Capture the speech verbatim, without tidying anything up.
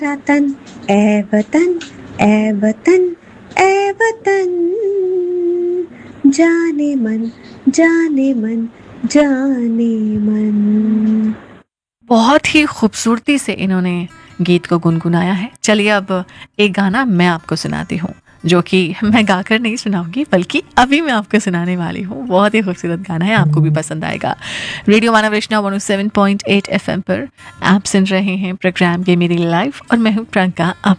वतन ए वतन ए वतन ए वतन, जाने मन जाने मन जाने मन। बहुत ही खूबसूरती से इन्होंने गीत को गुनगुनाया है। चलिए अब एक गाना मैं आपको सुनाती हूँ, जो कि मैं गाकर नहीं सुनाऊंगी बल्कि अभी मैं आपको सुनाने वाली हूँ। बहुत ही खूबसूरत गाना है, आपको भी पसंद आएगा। रेडियो मानव रचना one O seven point eight F M पर आप सुन रहे हैं प्रोग्राम ये मेरी लाइफ और मैं हूँ प्रियंका, आपके